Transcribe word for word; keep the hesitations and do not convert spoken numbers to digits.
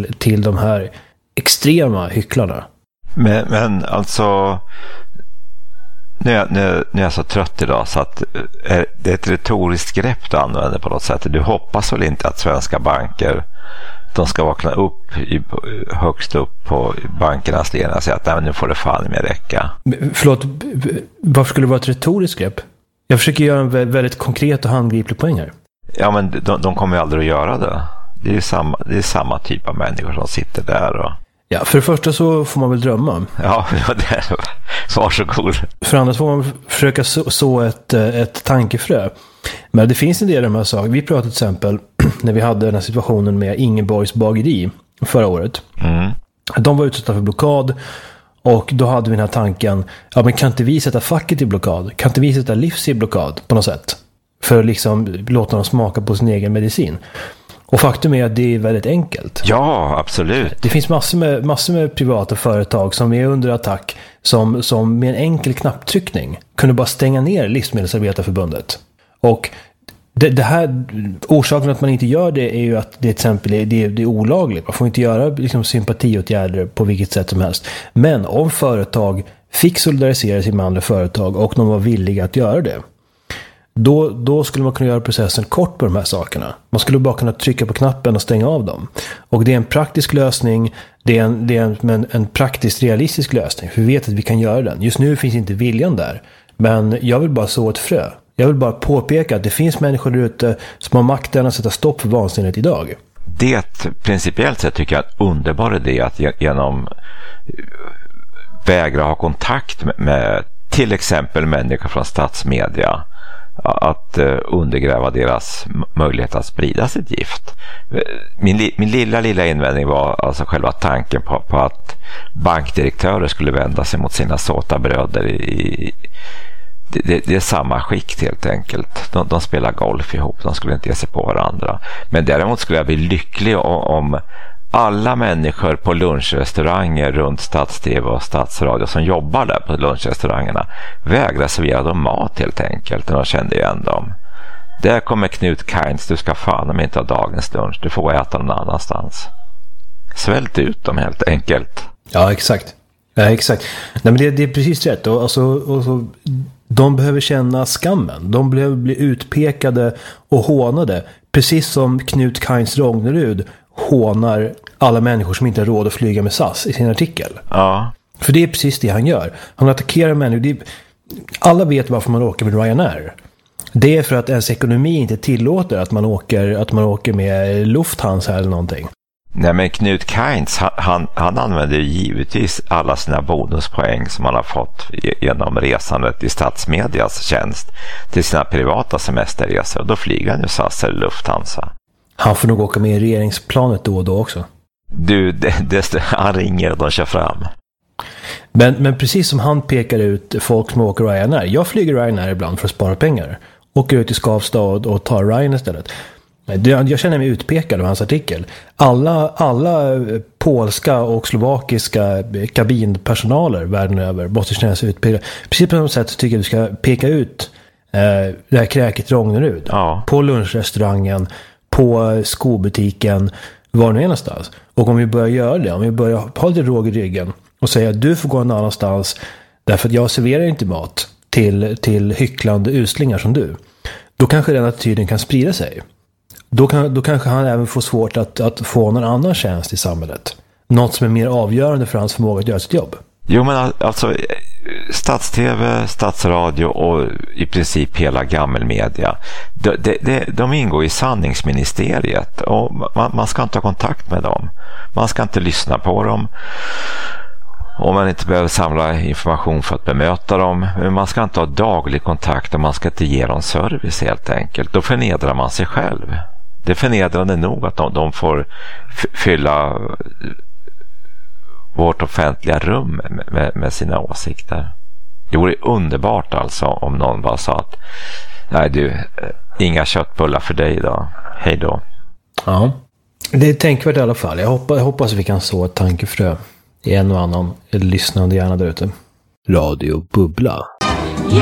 till, till de här extrema hycklarna. Men, men alltså nu är, nu, nu är jag så trött idag så att är, det är ett retoriskt grepp du använder på något sätt. Du hoppas väl inte att svenska banker de ska vakna upp i, högst upp på bankernas ledning och säga att nej, nu får det fan med räcka. Förlåt, varför skulle det vara ett retoriskt grepp? Jag försöker göra en väldigt konkret och handgriplig poäng här. Ja, men de, de kommer ju aldrig att göra det. Det är ju samma, det är samma typ av människor som sitter där. Och... Ja, för det första så får man väl drömma. Ja, det är varsågod. För andra får man försöka så, så ett, ett tankefrö. Men det finns en del av de här sakerna. Vi pratade till exempel när vi hade den här situationen med Ingeborgs bageri förra året. Mm. De var utsatta för blockad. Och då hade vi den här tanken, ja men kan inte vi sätta facket i blockad? Kan inte vi sätta livs i blockad på något sätt? För att liksom låta dem smaka på sin egen medicin. Och faktum är att det är väldigt enkelt. Ja, absolut. Det finns massor med, massor med privata företag som är under attack som, som med en enkel knapptryckning kunde bara stänga ner Livsmedelsarbetarförbundet. Och det, det här, orsaken att man inte gör det är ju att det till exempel är, det, det är olagligt. Man får inte göra liksom, sympatiåtgärder på vilket sätt som helst. Men om företag fick solidarisera sig med andra företag och de var villiga att göra det, Då, då skulle man kunna göra processen kort på de här sakerna. Man skulle bara kunna trycka på knappen och stänga av dem. Och det är en praktisk lösning. Det är en, det är en, en, en praktiskt realistisk lösning. För vi vet att vi kan göra den. Just nu finns inte viljan där. Men jag vill bara så ett frö. Jag vill bara påpeka att det finns människor där ute som har makten att sätta stopp för vansinnet idag. Det principiellt sett tycker jag är en underbar idé att genom vägra ha kontakt med, med till exempel människor från statsmedia att uh, undergräva deras möjlighet att sprida sitt gift. Min, li, min lilla, lilla invändning var alltså själva tanken på, på att bankdirektörer skulle vända sig mot sina såta bröder i, i det, det, det är samma skikt helt enkelt. De, de spelar golf ihop, de skulle inte ge sig på varandra. Men däremot skulle jag bli lycklig om, om alla människor på lunchrestauranger runt Stats-T V och Statsradio som jobbar där på lunchrestaurangerna vägrar servera dem mat helt enkelt när de kände igen dem. Där kommer Knut Kainz, du ska fan om inte ha dagens lunch, du får äta någon annanstans. Svält ut dem helt enkelt. Ja, exakt. Ja, exakt. Nej, men det, det är precis rätt. Och, alltså, och så, de behöver känna skammen. De behöver bli utpekade och hånade. Precis som Knut Kainz Rognerud hånar alla människor som inte har råd att flyga med S A S i sin artikel. Ja. För det är precis det han gör. Han attackerar människor. Det är, alla vet varför man åker med Ryanair. Det är för att ens ekonomi inte tillåter att man åker, att man åker med Lufthansa eller någonting. Nej, men Knut Kainz, han, han, han använder givetvis alla sina bonuspoäng som han har fått genom resandet i statsmedias tjänst till sina privata semesterresor. Och då flyger han ju S A S eller Lufthansa. Han får nog åka med i regeringsplanet då och då också. Du, det, det, han ringer och de kör fram. Men, men precis som han pekar ut folk som åker Ryanair. Jag flyger Ryanair ibland för att spara pengar. Åker ut i Skavstad och, och tar Ryanair istället. Jag känner mig utpekad av hans artikel. Alla, alla polska och slovakiska kabinpersonaler världen över måste känna sig utpekade. Precis på något sätt så tycker jag att du ska peka ut eh, det här kräket Rognerud. Ja. På lunchrestaurangen, på skobutiken, var nu är någonstans. Och om vi börjar göra det, om vi börjar ha lite råg i ryggen och säga att du får gå någon annanstans därför att jag serverar inte mat till, till hycklande uslingar som du. Då kanske den attityden kan sprida sig. Då, kan, då kanske han även får svårt att, att få någon annan tjänst i samhället. Något som är mer avgörande för hans förmåga att göra sitt jobb. Jo, men alltså Stats-T V, Statsradio och i princip hela gammelmedia, de, de, de, de ingår i sanningsministeriet och man, man ska inte ha kontakt med dem. Man ska inte lyssna på dem. Om man inte behöver samla information för att bemöta dem. Men man ska inte ha daglig kontakt och man ska inte ge dem service helt enkelt. Då förnedrar man sig själv. Det är förnedrande nog att de, de får f- fylla vårt offentliga rum med, med, med sina åsikter. Det vore underbart alltså om någon bara sa att nej du, inga köttbullar för dig idag. Hej då. Ja, det är tänkvärt i alla fall. Jag hoppas, jag hoppas att vi kan så ett tankefrö i en och annan lyssnande hjärna där ute. Radio Bubbla.